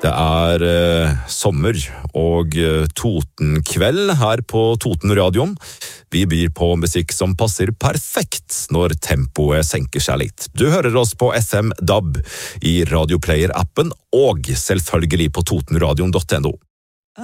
Det sommer og Totenkveld her på Totenradioen. Vi byr på musikk som passer perfekt når tempoet senker seg litt. Du hører oss på FM DAB, i Radioplayer-appen og selvfølgelig på totenradion.no.